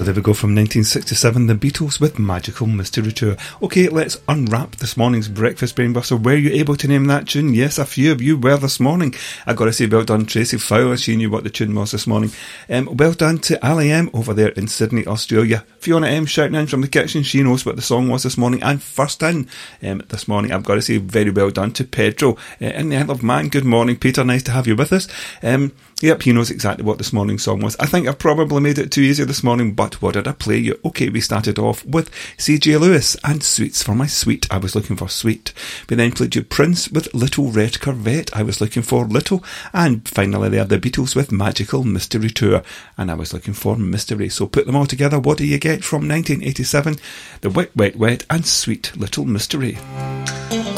Well, there we go from 1967, The Beatles with Magical Mystery Tour. Okay, let's unwrap this morning's breakfast brainbuster. Were you able to name that tune? Yes, a few of you were this morning. I've got to say, well done, Tracy Fowler. She knew what the tune was this morning. Well done to Ali M over there in Sydney, Australia. Fiona M shouting in from the kitchen. She knows what the song was this morning. And first in this morning, I've got to say, very well done to Pedro in the Isle of Man. Good morning, Peter. Nice to have you with us. Yep, he knows exactly what this morning's song was. I think I've probably made it too easy this morning, but what did I play you? Okay, we started off with C.J. Lewis and Sweets for My Sweet. I was looking for Sweet. We then played you Prince with Little Red Corvette. I was looking for Little. And finally there, the Beatles with Magical Mystery Tour. And I was looking for Mystery. So put them all together. What do you get from 1987? The Wet, Wet, Wet and Sweet Little Mystery.